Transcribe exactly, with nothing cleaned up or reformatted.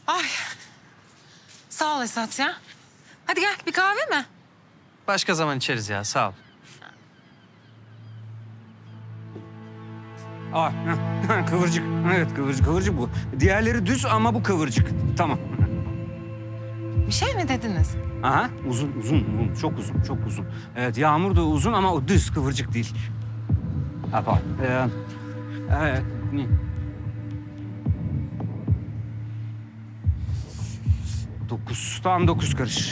Ay. Sağ ol Esat ya. Hadi gel bir kahve mi? Başka zaman içeriz ya, sağ ol. Aa, kıvırcık. Evet, kıvırcık, kıvırcık bu. Diğerleri düz ama bu kıvırcık. Tamam. Bir şey mi dediniz? Aha, uzun, uzun, uzun. Çok uzun, çok uzun. Evet, Yağmur da uzun ama o düz, kıvırcık değil. Ha, pardon. Ee, evet, ne? Dokuz, tam dokuz karış.